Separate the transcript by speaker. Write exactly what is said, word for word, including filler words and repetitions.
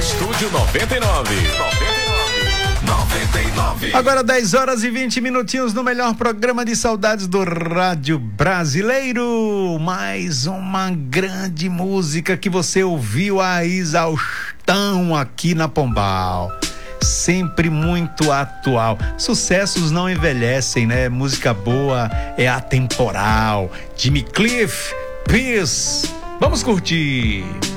Speaker 1: Estúdio noventa e nove. noventa e nove.
Speaker 2: Agora dez horas e vinte minutinhos no melhor programa de saudades do rádio brasileiro. Mais uma grande música que você ouviu a exaustão aqui na Pombal. Sempre muito atual. Sucessos não envelhecem, né? Música boa é atemporal. Jimmy Cliff, Peace. Vamos curtir.